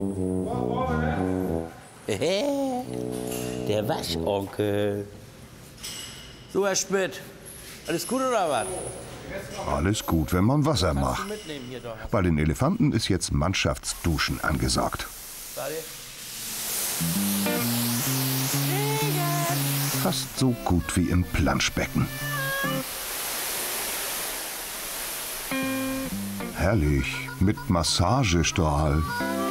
Der Waschonkel. So, Herr Schmidt, alles gut oder was? Alles gut, wenn man Wasser Kannst du macht. mitnehmen hier doch. Bei den Elefanten ist jetzt Mannschaftsduschen angesagt. Warte. Fast so gut wie im Planschbecken. Herrlich, mit Massagestrahl.